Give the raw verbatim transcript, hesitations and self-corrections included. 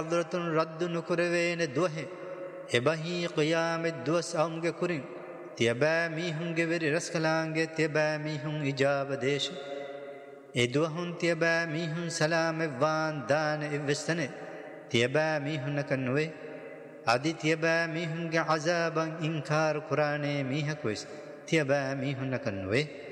حضرتن رد نکروین دوه ابهی قیام دوس آمگه کرین تیبا میهنگه وری رسکلانگه تیبا میهن اجاب دیش ادوهن تیبا میهن سلام وان دان اوستنه تیبا میهن نکنوه عدی تیبا میهنگه عذابا انکار قرآن میه کویست تیبا میهن نکنوه